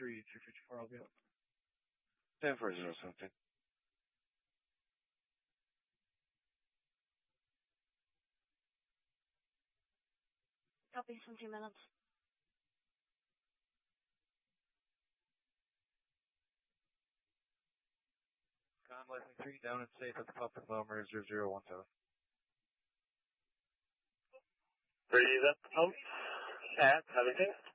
354, I'll be up. 1040 something. Copy, some 2 minutes. Con Lightning 3, down and safe at the top of kilometer 0017. Breathe up, pump, cat, everything.